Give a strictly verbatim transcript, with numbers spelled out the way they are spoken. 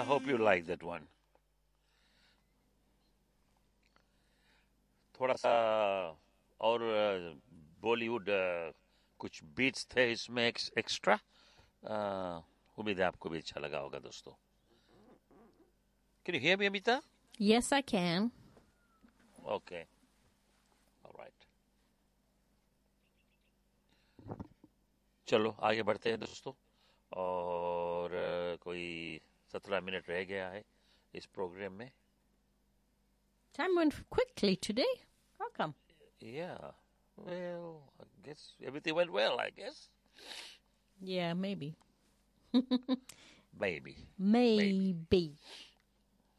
hope you like that one. थोड़ा सा और बॉलीवुड कुछ बीट्स थे इसमें एक्स्ट्रा. उम्मीद है आपको भी अच्छा लगा होगा दोस्तों. Can you hear me, Amita? Yes, I can. Okay. All right. चलो आगे बढ़ते हैं दोस्तों. और uh, कोई सत्रह मिनट रह गया है इस प्रोग्राम में. Time went quickly today. How come? Yeah. Well, I guess everything went well, I guess. Yeah, maybe. Maybe. Maybe. Maybe.